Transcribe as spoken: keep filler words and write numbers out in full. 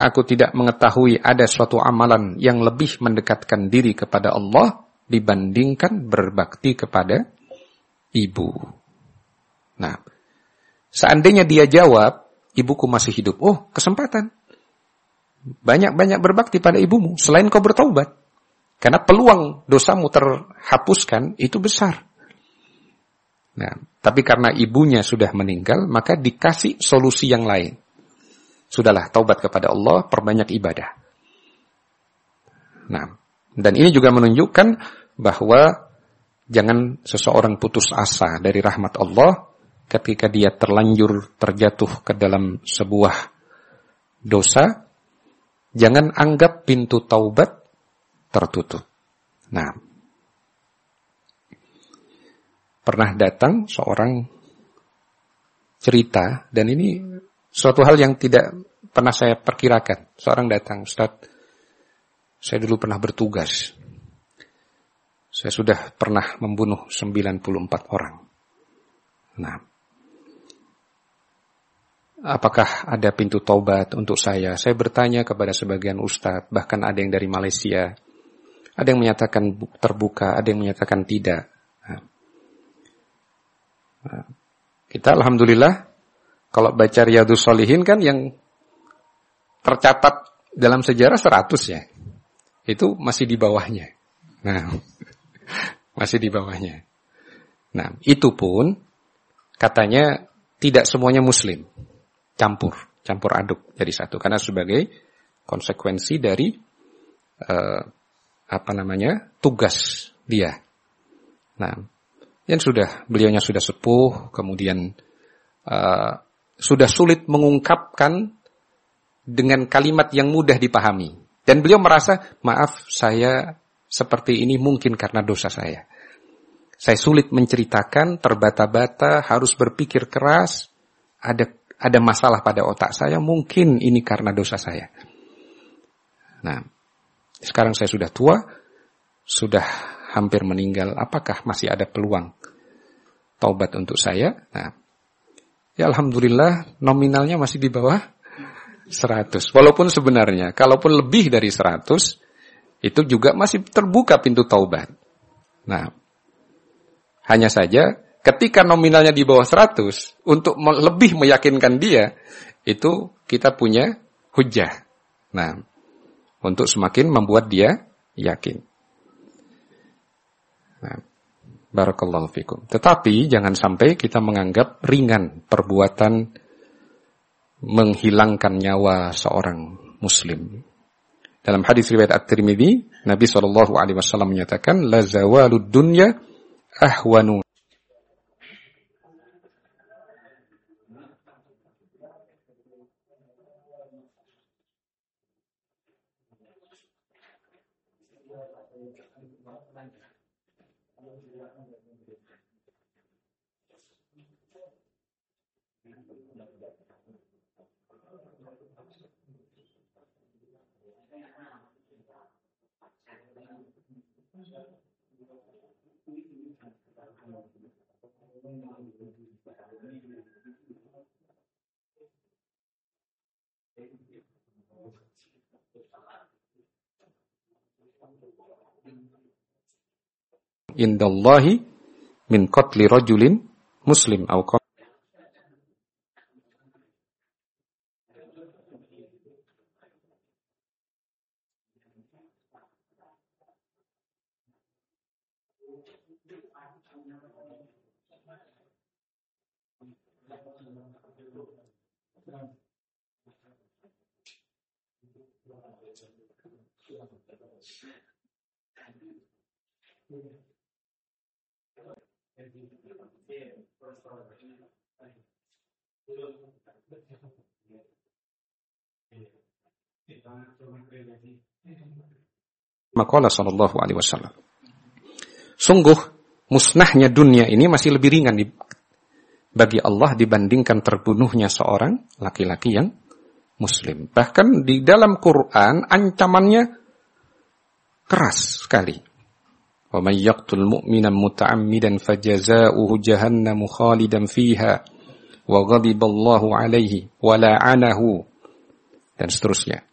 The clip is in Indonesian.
aku tidak mengetahui ada suatu amalan yang lebih mendekatkan diri kepada Allah dibandingkan berbakti kepada ibu. Nah, seandainya dia jawab, ibuku masih hidup. Oh, kesempatan. Banyak-banyak berbakti pada ibumu selain kau bertaubat. Karena peluang dosamu terhapuskan itu besar. Nah, tapi karena ibunya sudah meninggal, maka dikasih solusi yang lain. Sudahlah, taubat kepada Allah, perbanyak ibadah. Nah, dan ini juga menunjukkan bahwa jangan seseorang putus asa dari rahmat Allah ketika dia terlanjur terjatuh ke dalam sebuah dosa. Jangan anggap pintu taubat tertutup. Nah, pernah datang seorang cerita, dan ini suatu hal yang tidak pernah saya perkirakan. Seorang datang, Ustaz, saya dulu pernah bertugas. Saya sudah pernah membunuh sembilan puluh empat orang. Nah, apakah ada pintu taubat untuk saya? Saya bertanya kepada sebagian ustadz, bahkan ada yang dari Malaysia. Ada yang menyatakan terbuka, ada yang menyatakan tidak. Nah, kita alhamdulillah, kalau baca Riyadhus Shalihin kan yang tercatat dalam sejarah seratus ya. Itu masih di bawahnya. Nah, masih di bawahnya. Nah, itu pun katanya tidak semuanya muslim. Campur, campur aduk jadi satu. Karena sebagai konsekuensi dari uh, apa namanya, tugas dia. Nah, yang sudah, beliaunya sudah sepuh, kemudian uh, sudah sulit mengungkapkan dengan kalimat yang mudah dipahami. Dan beliau merasa, maaf, saya seperti ini mungkin karena dosa saya. Saya sulit menceritakan, terbata-bata, harus berpikir keras, ada ada masalah pada otak saya, mungkin ini karena dosa saya. Nah, sekarang saya sudah tua, sudah hampir meninggal, apakah masih ada peluang taubat untuk saya? Nah, ya alhamdulillah nominalnya masih di bawah seratus. Walaupun sebenarnya, kalaupun lebih dari seratus, itu juga masih terbuka pintu taubat. Nah, hanya saja ketika nominalnya di bawah seratus, untuk lebih meyakinkan dia, itu kita punya hujah. Nah, untuk semakin membuat dia yakin. Nah, barakallahu fikum. Tetapi jangan sampai kita menganggap ringan perbuatan menghilangkan nyawa seorang muslim. Dalam hadis riwayat At-Tirmidzi, Nabi shallallahu alaihi wasallam menyatakan, la zawalud dunya ahwanu indallahi min qatli rajulin muslim au qatli. Maqala sallallahu alaihi wasallam. Sungguh musnahnya dunia ini masih lebih ringan di, bagi Allah dibandingkan terbunuhnya seorang laki-laki yang muslim. Bahkan di dalam Quran ancamannya keras sekali. Wa may yaqtul mu'mina muta'ammidan fajazaohu jahannamu khalidan fiha wa ghadiballahu alaihi wa la'anahu, dan seterusnya.